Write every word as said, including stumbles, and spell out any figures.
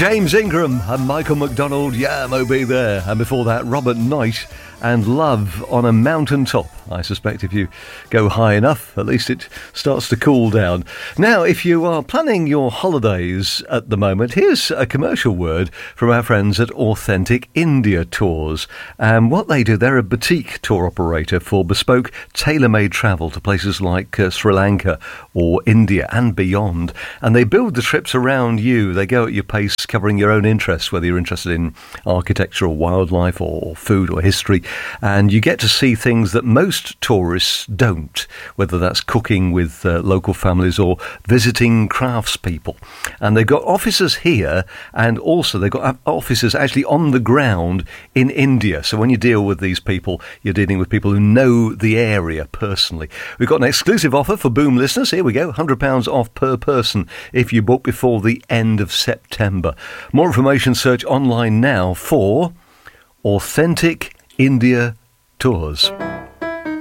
James Ingram and Michael McDonald, yeah, Moby there. And before that, Robert Knight and Love on a Mountaintop. I suspect if you go high enough, at least it starts to cool down. Now, if you are planning your holidays at the moment, here's a commercial word from our friends at Authentic India Tours. And what they do, they're a boutique tour operator for bespoke, tailor-made travel to places like uh, Sri Lanka or India and beyond. And they build the trips around you. They go at your pace, covering your own interests, whether you're interested in architecture or wildlife or food or history. And you get to see things that most tourists don't, whether that's cooking with uh, local families or visiting craftspeople. And they've got offices here, and also they've got offices actually on the ground in India. So when you deal with these people, you're dealing with people who know the area personally. We've got an exclusive offer for Boom listeners. Here we go, one hundred pounds off per person if you book before the end of September. More information, search online now for Authentic India Tours.